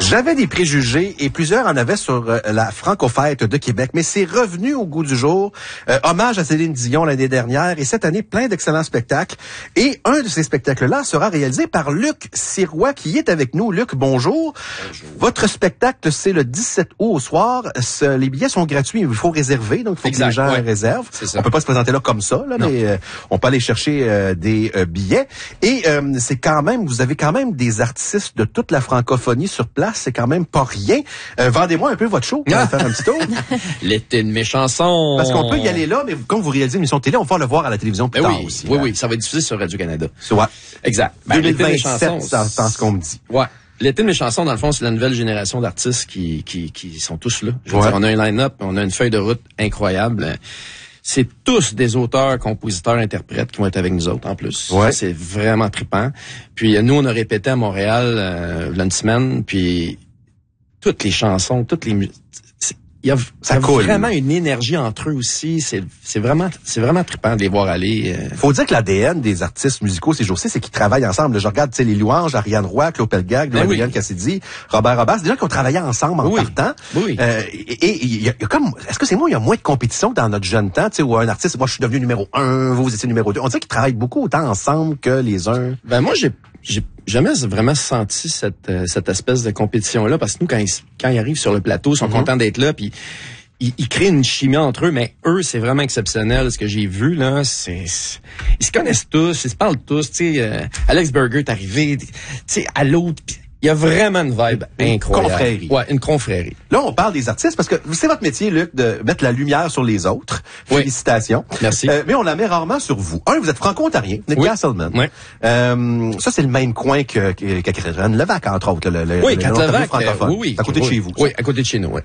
J'avais des préjugés et plusieurs en avaient sur la Franco-Fête de Québec, mais c'est revenu au goût du jour. Hommage à Céline Dion l'année dernière et cette année, plein d'excellents spectacles. Et un de ces spectacles-là sera réalisé par Luc Sirois qui est avec nous. Luc, bonjour. Bonjour. Votre spectacle, c'est le 17 août au soir. Les billets sont gratuits, il faut réserver, donc il faut que les gens réservent. On peut pas se présenter là comme ça, là, mais on peut aller chercher des billets. Et c'est quand même, vous avez quand même des artistes de toute la francophonie sur place. C'est quand même pas rien. Vendez-moi un peu votre show. On va faire un petit tour. L'été de mes chansons. Parce qu'on peut y aller là, mais quand vous réalisez une émission de télé, on va le voir à la télévision plus tard aussi. Oui, ça va être diffusé sur Radio-Canada. Ouais. Exact. 2027, c'est ce qu'on me dit. Ouais. L'été de mes chansons, dans le fond, c'est la nouvelle génération d'artistes qui sont tous là. Je veux dire, on a un line-up, on a une feuille de route incroyable. C'est tous des auteurs, compositeurs, interprètes qui vont être avec nous autres, en plus. Ouais. C'est vraiment trippant. Puis nous, on a répété à Montréal une semaine, puis toutes les chansons, il y a vraiment une énergie entre eux aussi. C'est vraiment trippant de les voir aller. Faut dire que l'ADN des artistes musicaux ces jours-ci, c'est qu'ils travaillent ensemble. Je regarde, les Louanges, Ariane Roy, Claude Pelgag, Louis Cassidy, Robert Robert. C'est des gens qui ont travaillé ensemble en partant. Oui. Et il y a comme, est-ce que c'est moi, il y a moins de compétition que dans notre jeune temps, où un artiste, moi je suis devenu numéro 1, vous étiez numéro 2. On dirait qu'ils travaillent beaucoup autant ensemble que les uns. Ben moi, j'ai jamais vraiment senti cette espèce de compétition-là, parce que nous, quand ils arrivent sur le plateau, ils sont contents d'être là, puis ils créent une chimie entre eux, mais eux, c'est vraiment exceptionnel. Ce que j'ai vu, là, ils se connaissent tous, ils se parlent tous. Alex Burger est arrivé, à l'autre, il y a vraiment une vibe incroyable. Confrérie. Ouais, une confrérie. Là, on parle des artistes parce que c'est votre métier, Luc, de mettre la lumière sur les autres. Félicitations. Merci. Mais on la met rarement sur vous. Vous êtes franco-ontarien, Nick Castleman. Oui. Ça, c'est le même coin que Catherine Levac, entre autres. Levac, francophone. Oui. À côté de chez vous. Oui, à côté de chez nous, oui.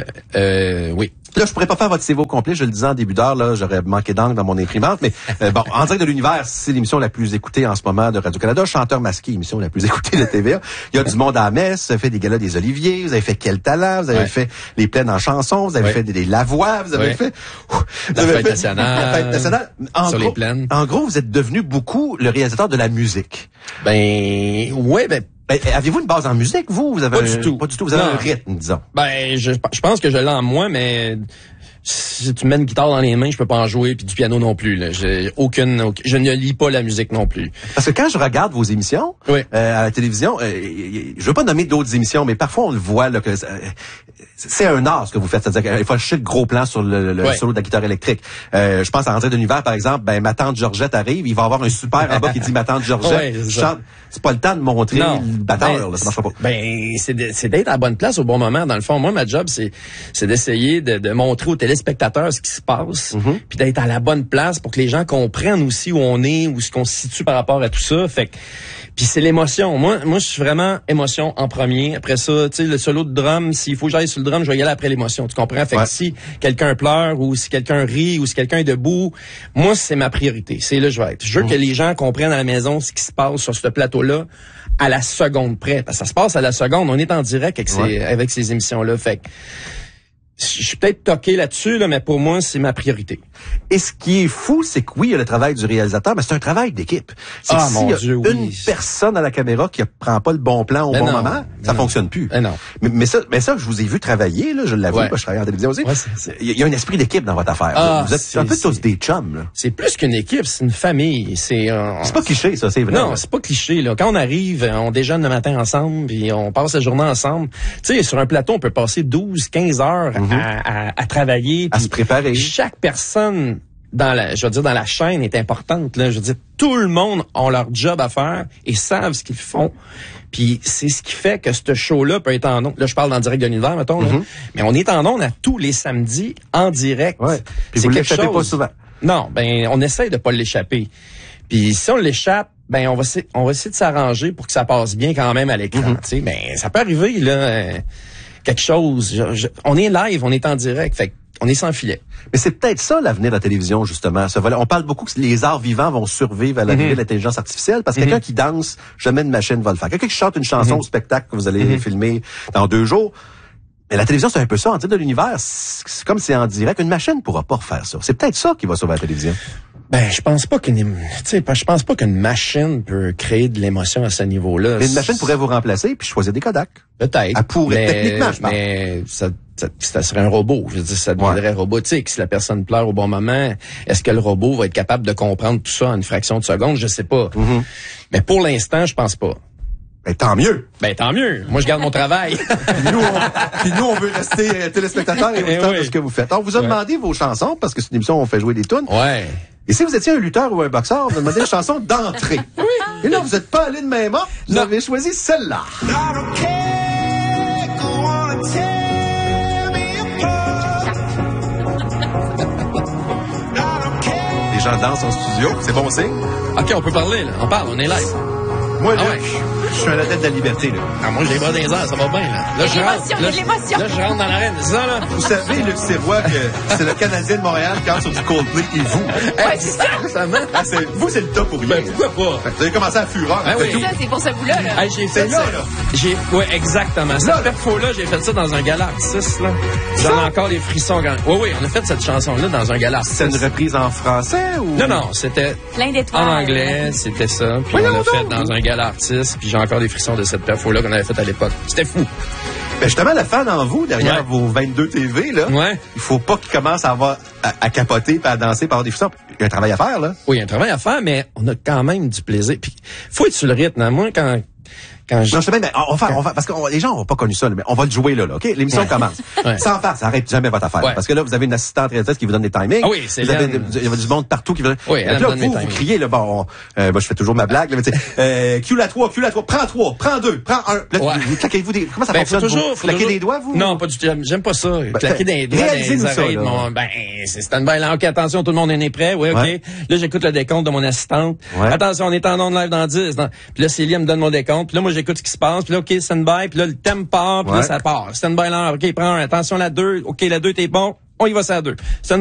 Oui. Là, je pourrais pas faire votre CV au complet, je le disais en début d'heure, là, j'aurais manqué d'encre dans mon imprimante, mais En direct de l'univers, c'est l'émission la plus écoutée en ce moment de Radio-Canada. Chanteur masqué, émission la plus écoutée de TVA. Il y a du monde à la messe, vous avez fait des galas des Oliviers, vous avez fait Quel talent, vous avez fait les plaines en chansons, vous avez fait des Lavoie, vous avez fait la fête nationale. Les plaines. En gros, vous êtes devenu beaucoup le réalisateur de la musique. Avez-vous une base en musique, vous? Vous avez pas du tout. Vous avez un rythme, disons. Je pense que je l'ai en moi, mais si tu me mets une guitare dans les mains, je peux pas en jouer, puis du piano non plus. Là. Je ne lis pas la musique non plus. Parce que quand je regarde vos émissions à la télévision, je veux pas nommer d'autres émissions, mais parfois on le voit là, que c'est un art ce que vous faites. C'est-à-dire qu'il faut acheter le gros plan sur le solo de la guitare électrique. Je pense à Rentrée de l'univers, par exemple, ma tante Georgette arrive, il va avoir un super en bas qui dit ma tante Georgette chante. C'est pas le temps de montrer le batteur, là, ça marchera pas. C'est d'être à la bonne place au bon moment. Dans le fond, moi, ma job, c'est d'essayer de montrer aux téléspectateurs ce qui se passe, puis d'être à la bonne place pour que les gens comprennent aussi où on est, où ce qu'on se situe par rapport à tout ça. Fait que, puis c'est l'émotion. Moi, je suis vraiment émotion en premier. Après ça, tu sais, le solo de drum, s'il faut que j'aille sur le drum, je vais y aller après l'émotion. Tu comprends? Fait que si quelqu'un pleure, ou si quelqu'un rit, ou si quelqu'un est debout, moi, c'est ma priorité. C'est là que je vais être. Je veux que les gens comprennent à la maison ce qui se passe sur ce plateau-là à la seconde près. Parce que ça se passe à la seconde. On est en direct avec ces émissions-là. Fait que je suis peut-être toqué là-dessus, mais pour moi, c'est ma priorité. Et ce qui est fou, c'est que oui, il y a le travail du réalisateur, mais c'est un travail d'équipe. C'est que s'il y a une personne à la caméra qui prend pas le bon plan au bon moment, ça fonctionne plus. Mais ça, je vous ai vu travailler, là, je l'avoue, parce que je travaille en télévision aussi. Il y a un esprit d'équipe dans votre affaire. Vous êtes un peu tous des chums, là. C'est plus qu'une équipe, c'est une famille. C'est pas cliché, ça, c'est vrai. Non, c'est pas cliché, là. Quand on arrive, on déjeune le matin ensemble, puis on passe la journée ensemble. Tu sais, sur un plateau, on peut passer 12, 15 heures à travailler, à se préparer. Chaque personne dans la chaîne est importante, là. Je veux dire, tout le monde a leur job à faire et savent ce qu'ils font. Puis c'est ce qui fait que ce show-là peut être en ondes. Là, je parle en direct de l'univers, mettons, là. Mais on est en ondes à tous les samedis en direct. Ouais. Puis vous l'échappez pas souvent. Non, on essaye de pas l'échapper. Puis si on l'échappe, on va essayer de s'arranger pour que ça passe bien quand même à l'écran. Tu sais, ça peut arriver, là. Quelque chose. On est live, on est en direct, fait on est sans filet. Mais c'est peut-être ça l'avenir de la télévision, justement. On parle beaucoup que les arts vivants vont survivre à l'arrivée de l'intelligence artificielle, parce que quelqu'un qui danse, jamais une machine va le faire. Quelqu'un qui chante une chanson au spectacle que vous allez filmer dans 2 jours. Mais la télévision, c'est un peu ça. En direct de l'univers, c'est comme c'est en direct. Une machine ne pourra pas refaire ça. C'est peut-être ça qui va sauver la télévision. Ben, je pense pas qu'une machine peut créer de l'émotion à ce niveau-là. Mais une machine pourrait vous remplacer puis choisir des Kodak. Peut-être. Elle pourrait, techniquement, je pense. Mais ça serait un robot. Je veux dire, ça deviendrait robotique. Si la personne pleure au bon moment, est-ce que le robot va être capable de comprendre tout ça en une fraction de seconde? Je sais pas. Mm-hmm. Mais pour l'instant, je pense pas. Ben, tant mieux. Ben, tant mieux. Moi, je garde mon travail. Puis nous, on veut rester téléspectateurs et auditeurs de ce que vous faites. On vous a demandé vos chansons, parce que c'est une émission où on fait jouer des tunes. Ouais. Et si vous étiez un lutteur ou un boxeur, vous demandez une chanson d'entrée. Oui. Et là, vous n'êtes pas allé de même ordre. Vous avez choisi celle-là. Les gens dansent en studio. C'est bon signe? OK, on peut parler, là. On parle, on est live. Moi, là, je suis un adepte de la liberté, là. Ah, moi, j'ai les bras dans les airs, ça va bien, là. Là, je rentre dans l'arène, c'est ça, là? Vous savez, Luc Sirois, que c'est le Canadien de Montréal qui entre sur du Coldplay et vous. Ouais, c'est ça, récemment. Ah, vous, c'est le top pour rien. Ben, pourquoi pas? Vous avez commencé à fureur. Ah, oui. C'est pour ce bout-là, là. Hey, j'ai fait ça, là. Oui, exactement. Cette perfo-là, j'ai fait ça dans un gala artiste, là. J'en ai encore les frissons. Oui, on a fait cette chanson-là dans un gala artiste. C'est une reprise en français ou? Non, c'était plein d'étoiles. En anglais, c'était ça. Puis on l'a fait dans un gala artiste. Puis j'ai encore des frissons de cette perfo-là qu'on avait faite à l'époque. C'était fou. Ben justement, le fan en vous, derrière vos 22 TV, là, il faut pas qu'il commence à avoir à capoter, puis à danser, puis à avoir des frissons. Il y a un travail à faire, là. Oui, il y a un travail à faire, mais on a quand même du plaisir. Puis faut être sur le rythme. Hein. Moi, quand non, je sais bien, mais on va, parce que les gens n'ont pas connu ça, là, mais on va le jouer là, OK? L'émission commence. Sans faire, ça arrête jamais votre affaire. Parce que là, vous avez une assistante réalisatrice qui vous donne des timings. Ah oui, c'est il y a du monde partout qui vous donne. Oui, là, vous criez, là, bon, moi, je fais toujours ma blague, là, mais tu sais, cue la 3, prends 3, prends 2, prends 1. Là, vous claquez-vous des, comment ça fonctionne? Vous claquez des doigts, vous? Non, pas du tout. J'aime pas ça. Claquer des doigts dans les oreilles. C'est stand-by là. OK, attention, tout le monde est prêt. Oui, OK. Là, j'écoute le décompte de mon assistante. Attention, on est en onde live dans 10. Puis là, Célia me donne mon décompte. Puis là, moi, j'écoute ce qui se passe. OK, stand-by, puis là, le thème part, puis là, ça part. Stand-by là, OK, prends un, attention, la 2, OK, la 2, t'es bon, on y va, ça à 2.